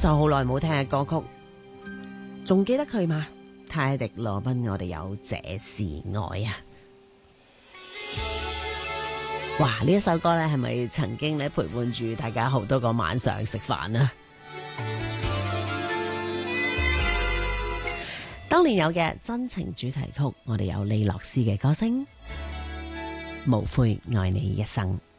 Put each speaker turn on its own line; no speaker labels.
首好耐冇聽嘅歌曲，仲記得佢嗎？泰迪羅賓，我哋有這是愛啊！哇！呢一首歌咧，係咪曾經咧陪伴住大家好多個晚上食飯啊？當年有嘅真情主題曲，我哋有利洛斯嘅歌聲，無悔愛你一生。